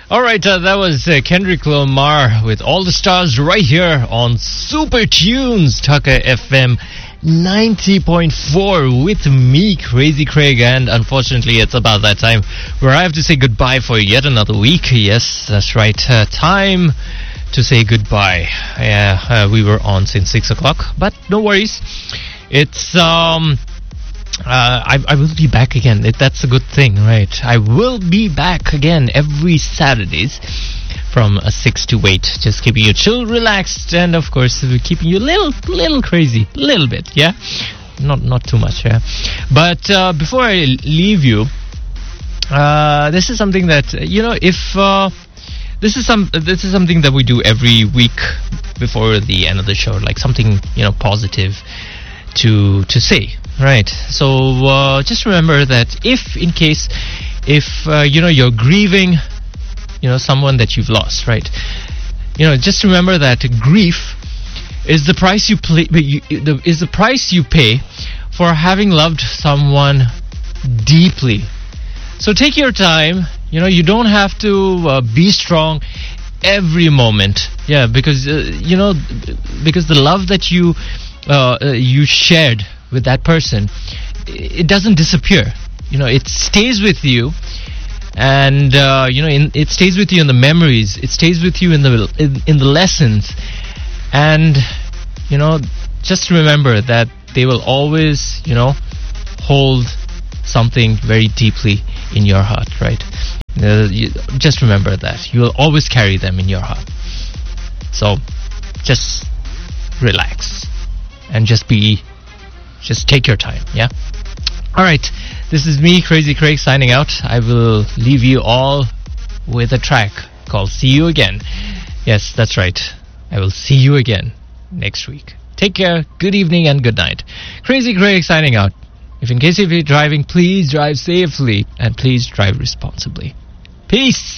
Alright, that was Kendrick Lamar with All the Stars right here on Super Tunes, Tucker FM 90.4 with me, Crazy Craig, and unfortunately it's about that time where I have to say goodbye for yet another week. Yes, that's right, time to say goodbye. Yeah, we were on since 6 o'clock, but no worries. It's, I will be back again. That's a good thing, right? I will be back again every Saturdays from 6 to 8. Just keeping you chill, relaxed, and of course keeping you a little crazy. A little bit, yeah? Not too much, yeah? But before I leave you, this is something that, this is something that we do every week before the end of the show, like something, positive to say. Right. So just remember that if you're grieving, someone that you've lost, right? Just remember that grief is the price you pay for having loved someone deeply. So take your time. You don't have to be strong every moment. Yeah, because because the love that you shared with that person, it doesn't disappear. It stays with you, and it stays with you in the memories. It stays with you in the lessons, and just remember that they will always hold something very deeply in your heart, right? Just remember that you will always carry them in your heart. So just relax and just take your time, yeah? Alright, this is me, Crazy Craig, signing out. I will leave you all with a track called See You Again. Yes, that's right. I will see you again next week. Take care, good evening, and good night. Crazy Craig signing out. If you're driving, please drive safely, and please drive responsibly. Peace!